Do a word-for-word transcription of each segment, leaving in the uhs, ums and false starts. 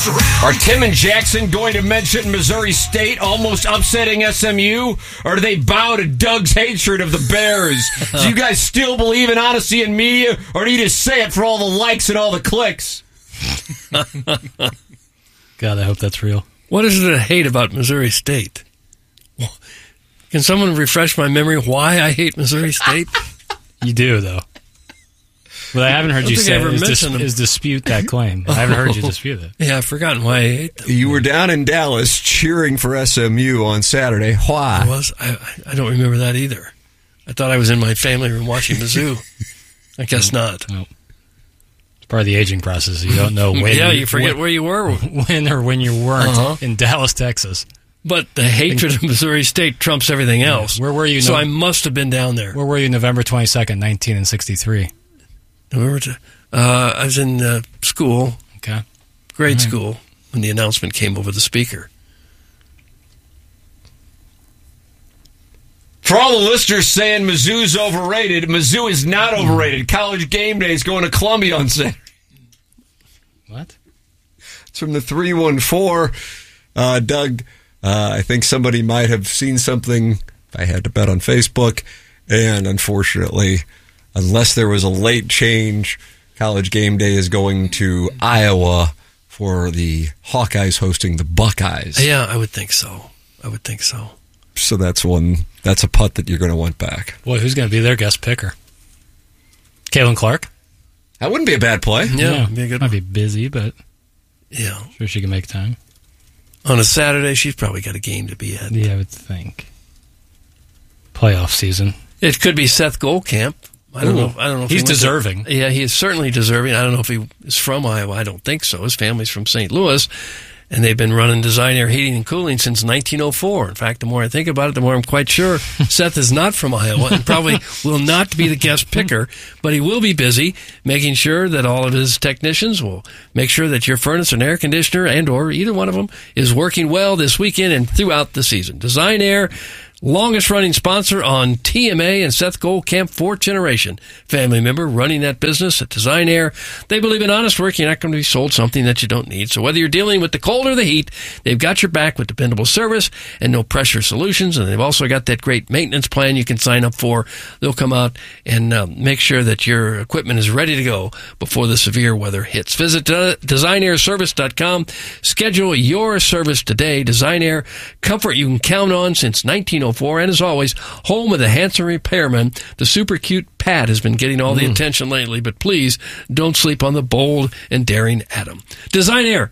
Are Tim and Jackson going to mention Missouri State almost upsetting S M U? Or do they bow to Doug's hatred of the Bears? Do you guys still believe in honesty in media? Or do you just say it for all the likes and all the clicks? God, I hope that's real. What is it to hate about Missouri State? Can someone refresh my memory why I hate Missouri State? You do, though. What I haven't heard I you say is, dis- is dispute that claim. I haven't heard you dispute it. Yeah, I've forgotten why I hate them. You were down in Dallas cheering for S M U on Saturday. Why? I was. I, I don't remember that either. I thought I was in my family room watching Mizzou. I guess not. No. It's part of the aging process. You don't know when. Yeah, you, you forget when, where you were. When or when you weren't uh-huh. in Dallas, Texas. But the hatred of Missouri State trumps everything else. Where were you? So no- I must have been down there. Where were you November twenty-second, nineteen sixty-three? November to, uh, I was in uh, school, okay, grade right. school, when the announcement came over the speaker. For all the listeners saying Mizzou's overrated, Mizzou is not overrated. College Game Day is going to Columbia on Saturday. What? It's from the three one four. Uh, Doug, uh, I think somebody might have seen something. I had to bet on Facebook, and unfortunately, unless there was a late change, College Game Day is going to Iowa for the Hawkeyes hosting the Buckeyes. Yeah, I would think so. I would think so. So that's one. That's a putt that you're going to want back. Boy, who's going to be their guest picker? Caitlin Clark? That wouldn't be a bad play. Yeah, yeah be a good might one. be busy, but yeah, I'm sure she can make time. On a Saturday, she's probably got a game to be at. Yeah, I would think. Playoff season. It could be Seth Goldcamp. I don't Ooh. know. I don't know. If He's he deserving. To, yeah, he is certainly deserving. I don't know if he is from Iowa. I don't think so. His family's from Saint Louis, and they've been running Design Air Heating and Cooling since nineteen oh four. In fact, the more I think about it, the more I'm quite sure Seth is not from Iowa and probably will not be the guest picker, but he will be busy making sure that all of his technicians will make sure that your furnace and air conditioner and or either one of them is working well this weekend and throughout the season. Design Air, longest running sponsor on T M A and Seth Goldcamp, fourth generation family member running that business at Design Air. They believe in honest work. You're not going to be sold something that you don't need. So whether you're dealing with the cold or the heat, they've got your back with dependable service and no pressure solutions. And they've also got that great maintenance plan you can sign up for. They'll come out and uh, make sure that your equipment is ready to go before the severe weather hits. Visit uh, design air service dot com. Schedule your service today. Design Air, comfort you can count on since nineteen oh four. And as always, home of the handsome repairman. The super cute Pat has been getting all the mm. attention lately, but please don't sleep on the bold and daring Adam. Design Air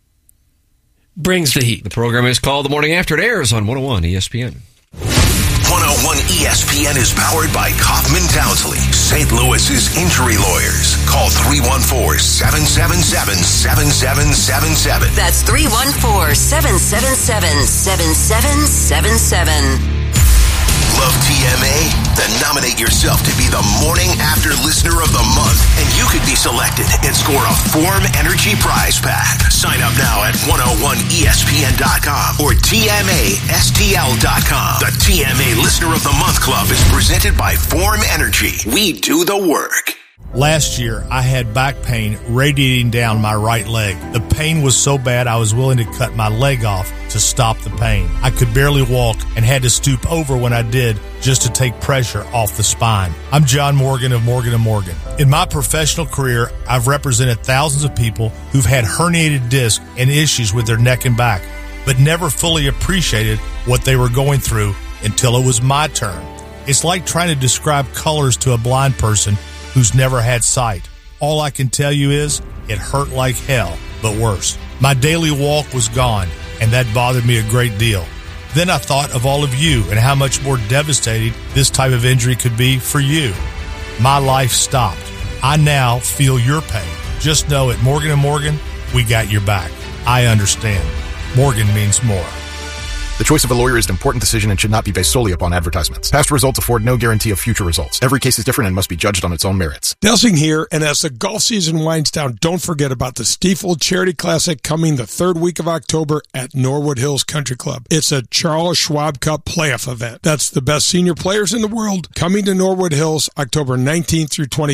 brings the heat. The program is called The Morning After. It airs on one oh one E S P N. one oh one E S P N is powered by Kaufman Townsley, Saint Louis's injury lawyers. Call three one four, seven seven seven, seven seven seven seven. That's three one four, seven seven seven, seven seven seven seven. Love T M A? Then nominate yourself to be the Morning After Listener of the Month, and you could be selected and score a Form Energy prize pack. Sign up now at one oh one E S P N dot com or T M A S T L dot com. The T M A Listener of the Month Club is presented by Form Energy. We do the work. Last year, I had back pain radiating down my right leg. The pain was so bad I was willing to cut my leg off to stop the pain. I could barely walk and had to stoop over when I did just to take pressure off the spine. I'm John Morgan of Morgan and Morgan. In my professional career, I've represented thousands of people who've had herniated discs and issues with their neck and back, but never fully appreciated what they were going through until it was my turn. It's like trying to describe colors to a blind person who's never had sight. All I can tell you is it hurt like hell, but worse. My daily walk was gone, and that bothered me a great deal. Then I thought of all of you and how much more devastating this type of injury could be for you. My life stopped. I now feel your pain. Just know at Morgan and Morgan, we got your back. I understand. Morgan means more. The choice of a lawyer is an important decision and should not be based solely upon advertisements. Past results afford no guarantee of future results. Every case is different and must be judged on its own merits. Delsing here, and as the golf season winds down, don't forget about the Stiefel Charity Classic coming the third week of October at Norwood Hills Country Club. It's a Charles Schwab Cup playoff event. That's the best senior players in the world coming to Norwood Hills October nineteenth through twenty-fifth.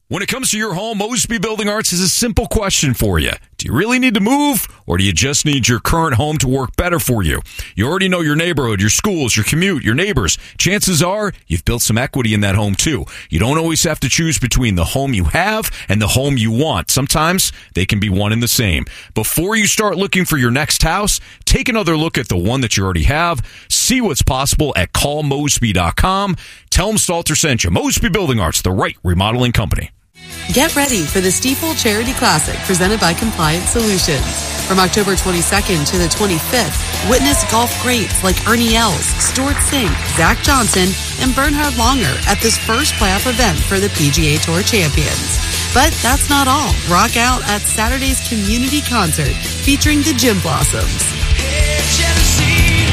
When it comes to your home, Mosby Building Arts has a simple question for you. Do you really need to move, or do you just need your current home to work better for you? You already know your neighborhood, your schools, your commute, your neighbors. Chances are you've built some equity in that home, too. You don't always have to choose between the home you have and the home you want. Sometimes they can be one and the same. Before you start looking for your next house, take another look at the one that you already have. See what's possible at call mosby dot com. Tell them Stalter sent you. Mosby Building Arts, the right remodeling company. Get ready for the Stifel Charity Classic presented by Compliance Solutions. From October twenty-second to the twenty-fifth, witness golf greats like Ernie Els, Stuart Sink, Zach Johnson, and Bernhard Langer at this first playoff event for the P G A Tour champions. But that's not all. Rock out at Saturday's community concert featuring the Gym Blossoms. Hey, jealousy.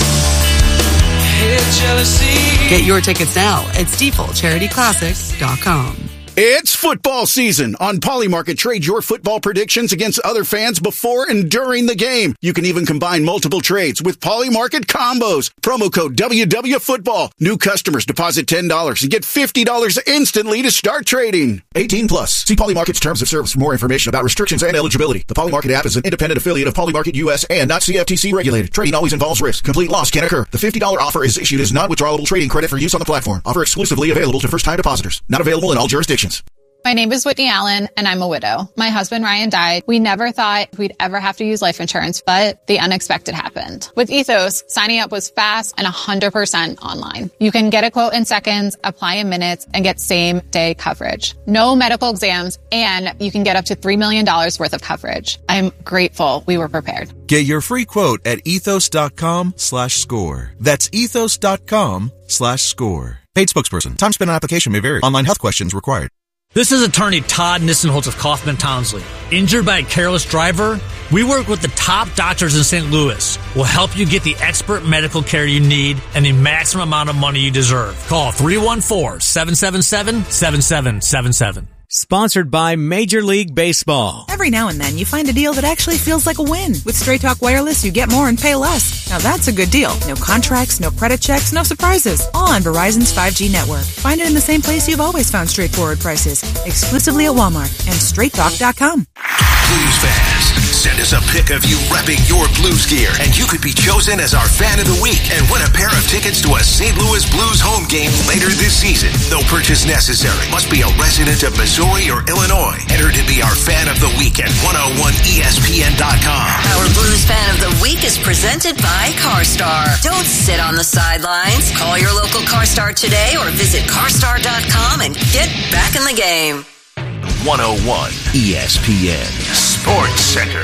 Hey, jealousy. Get your tickets now at Stifel Charity Classic dot com. It's football season. On Polymarket, trade your football predictions against other fans before and during the game. You can even combine multiple trades with Polymarket combos. Promo code W W Football. New customers deposit ten dollars and get fifty dollars instantly to start trading. eighteen plus. See Polymarket's terms of service for more information about restrictions and eligibility. The Polymarket app is an independent affiliate of Polymarket U S and not C F T C regulated. Trading always involves risk. Complete loss can occur. The fifty dollars offer is issued as non-withdrawable trading credit for use on the platform. Offer exclusively available to first-time depositors. Not available in all jurisdictions. My name is Whitney Allen, and I'm a widow. My husband, Ryan, died. We never thought we'd ever have to use life insurance, but the unexpected happened. With Ethos, signing up was fast and one hundred percent online. You can get a quote in seconds, apply in minutes, and get same-day coverage. No medical exams, and you can get up to three million dollars worth of coverage. I'm grateful we were prepared. Get your free quote at ethos.com slash score. That's ethos.com slash score. Paid spokesperson. Time spent on application may vary. Online health questions required. This is attorney Todd Nissenholtz of Kaufman Townsley. Injured by a careless driver? We work with the top doctors in Saint Louis. We'll help you get the expert medical care you need and the maximum amount of money you deserve. Call three one four, seven seven seven, seven seven seven seven. Sponsored by Major League Baseball. Every now and then you find a deal that actually feels like a win. With Straight Talk Wireless, you get more and pay less. Now that's a good deal. No contracts, no credit checks, no surprises. All on Verizon's five G network. Find it in the same place you've always found straightforward prices. Exclusively at Walmart and straight talk dot com. Blues fans, send us a pic of you repping your Blues gear, and you could be chosen as our fan of the week and win a pair of tickets to a Saint Louis Blues home game later this season. No purchase necessary. Must be a resident of Missouri or Illinois. Enter to be our fan of the week at one oh one E S P N dot com. Our Blues fan of the week is presented by CarStar. Don't sit on the sidelines. Call your local CarStar today or visit carstar dot com and get back in the game. one oh one E S P N Sports Center.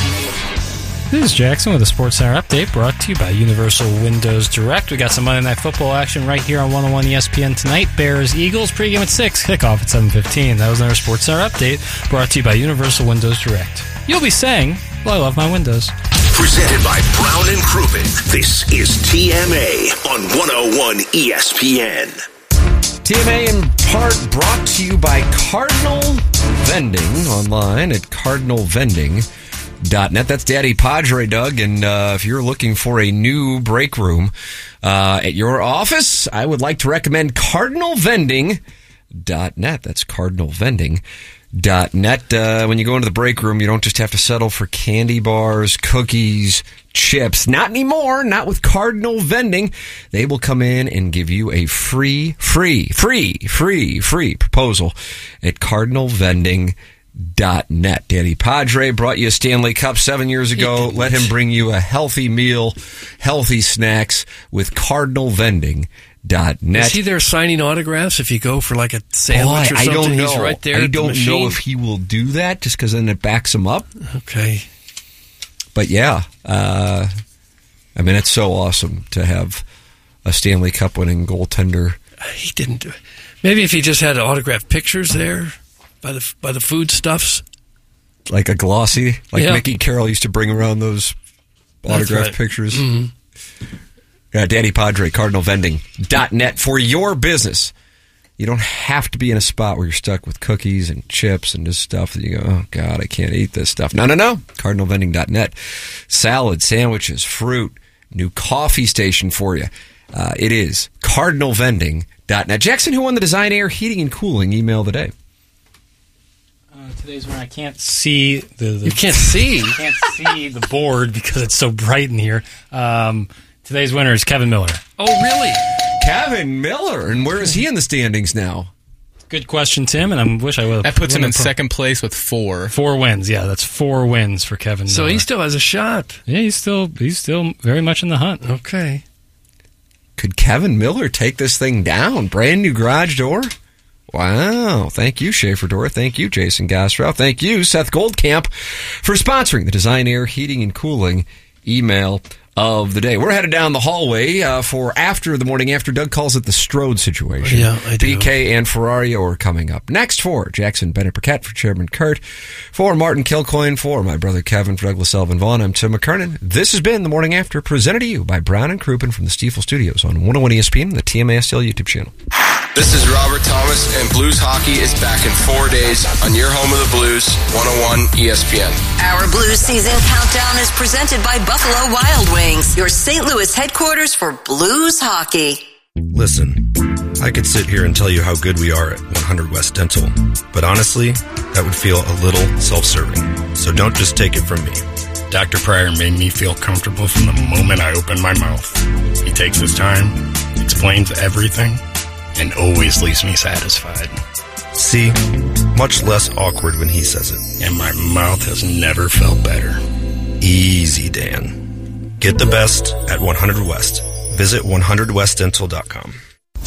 This is Jackson with a Sports Center update brought to you by Universal Windows Direct. We got some Monday Night Football action right here on one oh one E S P N tonight. Bears, Eagles, pregame at six, kickoff at seven fifteen. That was another Sports Center update brought to you by Universal Windows Direct. You'll be saying, well, I love my windows. Presented by Brown and Crouppen. This is T M A on one oh one E S P N. T M A in part brought to you by Cardinal Vending online at cardinal vending dot net. That's Daddy Padre, Doug. And uh, if you're looking for a new break room uh, at your office, I would like to recommend cardinal vending dot net. That's cardinal vending dot net. Uh, when you go into the break room, you don't just have to settle for candy bars, cookies, chips. Not anymore. Not with Cardinal Vending. They will come in and give you a free, free, free, free, free proposal at cardinal vending dot net. Daddy Padre brought you a Stanley Cup seven years ago. Let him bring you a healthy meal, healthy snacks with Cardinal Vending dot net. Is he there signing autographs if you go for like a sandwich Boy, or something? I don't know. He's right there I at the don't machine. know if he will do that just because then it backs him up. Okay. But yeah, uh, I mean, it's so awesome to have a Stanley Cup winning goaltender. He didn't do it. Maybe if he just had autographed pictures there by the by the foodstuffs. Like a glossy, like yeah. Mickey Carroll used to bring around those autographed right. pictures. Mm-hmm. Uh, Daddy Padre, cardinal vending dot net for your business. You don't have to be in a spot where you're stuck with cookies and chips and this stuff that you go, oh, God, I can't eat this stuff. No, no, no. cardinal vending dot net. Salad, sandwiches, fruit, new coffee station for you. Uh, it is cardinal vending dot net. Jackson, who won the Design Air Heating and Cooling email of the day? Today's when I can't see the, the You can't see? I can't see the board because it's so bright in here. Um, today's winner is Kevin Miller. Oh, really? Kevin Miller. And where is he in the standings now? Good question, Tim, and I wish I would have. That puts him in second place with four. Four wins, yeah, that's four wins for Kevin So Miller. he still has a shot. Yeah, he's still he's still very much in the hunt. Okay. Could Kevin Miller take this thing down? Brand new garage door? Wow. Thank you, Schaefer Door. Thank you, Jason Gostrow. Thank you, Seth Goldcamp, for sponsoring the Design Air Heating and Cooling email of the day. We're headed down the hallway uh, for after the morning after. Doug calls it the Strode situation. Yeah, I do. B K and Ferrario are coming up next for Jackson Bennett Burkett, for Chairman Kurt, for Martin Kilcoyne, for my brother Kevin, for Douglas Elvin Vaughn. I'm Tim McKernan. This has been the Morning After, presented to you by Brown and Crouppen from the Stiefel Studios on one oh one E S P N and the T M A S L YouTube channel. This is Robert Thomas, and Blues Hockey is back in four days on your home of the Blues, one oh one E S P N. Our Blues season countdown is presented by Buffalo Wild Wings, your Saint Louis headquarters for Blues Hockey. Listen, I could sit here and tell you how good we are at one hundred West Dental, but honestly, that would feel a little self-serving. So don't just take it from me. Doctor Pryor made me feel comfortable from the moment I opened my mouth. He takes his time, explains everything, and always leaves me satisfied. See, much less awkward when he says it. And my mouth has never felt better. Easy, Dan. Get the best at one hundred West. Visit one hundred west dental dot com.